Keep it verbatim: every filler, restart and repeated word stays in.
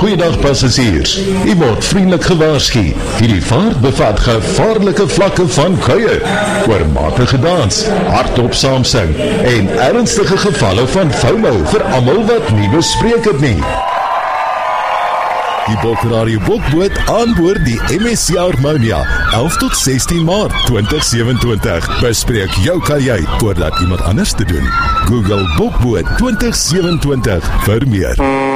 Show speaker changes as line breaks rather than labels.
Goeiedag passasiers. U word vriendelik gewaarsku. Hierdie vaart bevat gevaarlike vlakke van kuier, oormatige dans, hardop saamsing en ernstige gevalle van FOMO vir almal wat nie bespreek het nie. Die Bokradio Bokboot aanboord die M S C Harmonia, elf tot sestien Maart twintig sewenentwintig. Bespreek jou kajuit voordat iemand anders te doen. Google Bokboot twintig sewenentwintig vir meer.